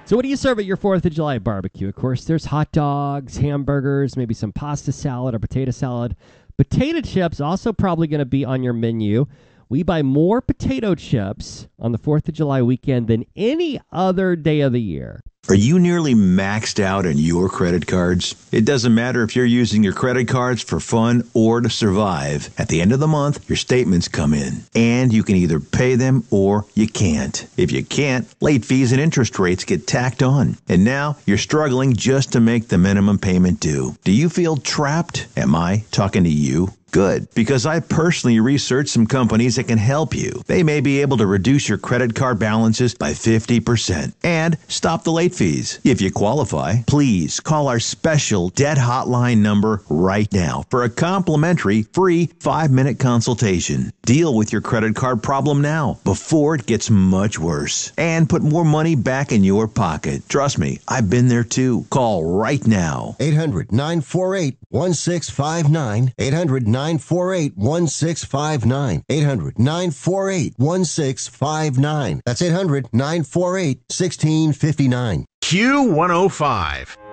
So what do you serve at your 4th of July barbecue? Of course, there's hot dogs, hamburgers, maybe some pasta salad or potato salad. Potato chips also probably going to be on your menu. We buy more potato chips on the 4th of July weekend than any other day of the year. Are you nearly maxed out on your credit cards? It doesn't matter if you're using your credit cards for fun or to survive. At the end of the month, your statements come in, and you can either pay them or you can't. If you can't, late fees and interest rates get tacked on. And now you're struggling just to make the minimum payment due. Do you feel trapped? Am I talking to you? Good, because I personally researched some companies that can help you. They may be able to reduce your credit card balances by 50% and stop the late fees. If you qualify, please call our special debt hotline number right now for a complimentary free 5-minute consultation. Deal with your credit card problem now before it gets much worse and put more money back in your pocket. Trust me, I've been there too. Call right now. 800-948-1659. 800-948-1659. 800-948-1659. That's 800-948-1659. Q105.